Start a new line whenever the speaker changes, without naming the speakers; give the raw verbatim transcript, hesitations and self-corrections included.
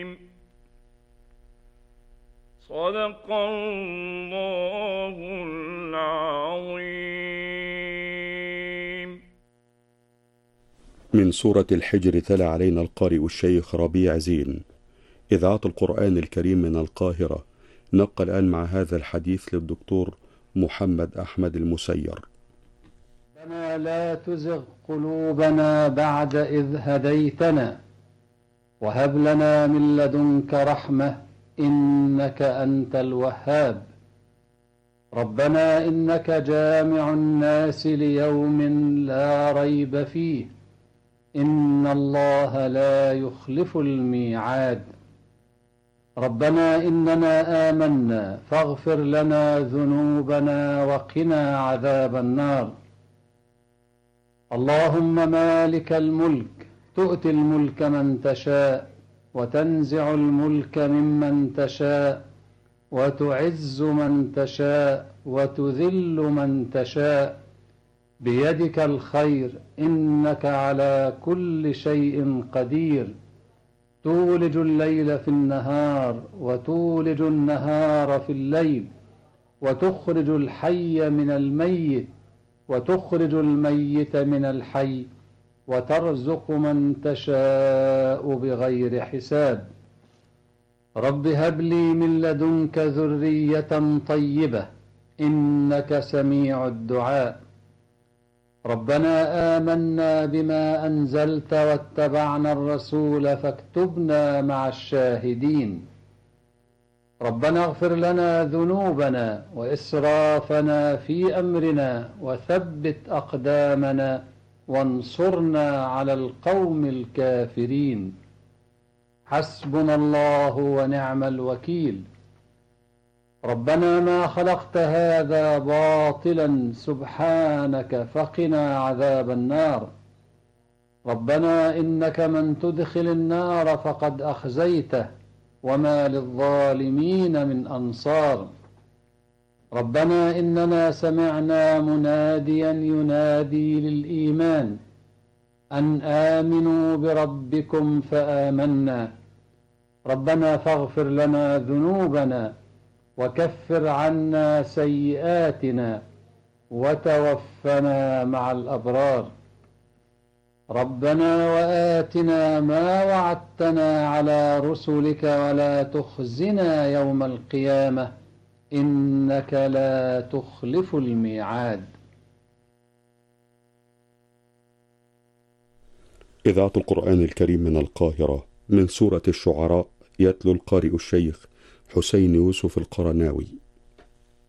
صدق الله العظيم.
من سورة الحجر تلا علينا القارئ الشيخ ربيع زين، إذاعة القرآن الكريم من القاهرة. نبقى الآن مع هذا الحديث للدكتور محمد أحمد المسير.
ربنا لا تزغ قلوبنا بعد إذ هديتنا وهب لنا من لدنك رحمة إنك أنت الوهاب. ربنا إنك جامع الناس ليوم لا ريب فيه إن الله لا يخلف الميعاد. ربنا إننا آمنا فاغفر لنا ذنوبنا وقنا عذاب النار. اللهم مالك الملك تؤتي الملك من تشاء وتنزع الملك ممن تشاء وتعز من تشاء وتذل من تشاء بيدك الخير إنك على كل شيء قدير. تولج الليل في النهار وتولج النهار في الليل وتخرج الحي من الميت وتخرج الميت من الحي وترزق من تشاء بغير حساب. رب هب لي من لدنك ذرية طيبة إنك سميع الدعاء. ربنا آمنا بما أنزلت واتبعنا الرسول فاكتبنا مع الشاهدين. ربنا اغفر لنا ذنوبنا وإسرافنا في أمرنا وثبت أقدامنا وانصرنا على القوم الكافرين. حسبنا الله ونعم الوكيل. ربنا ما خلقت هذا باطلا سبحانك فقنا عذاب النار. ربنا إنك من تدخل النار فقد أخزيته وما للظالمين من أنصار. ربنا إننا سمعنا مناديا ينادي للإيمان أن آمنوا بربكم فآمنا. ربنا فاغفر لنا ذنوبنا وكفر عنا سيئاتنا وتوفنا مع الأبرار. ربنا وآتنا ما وعدتنا على رسلك ولا تخزنا يوم القيامة إنك لا تخلف الميعاد.
إذاعة القرآن الكريم من القاهرة. من سورة الشعراء يتلو القارئ الشيخ حسين يوسف القرناوي.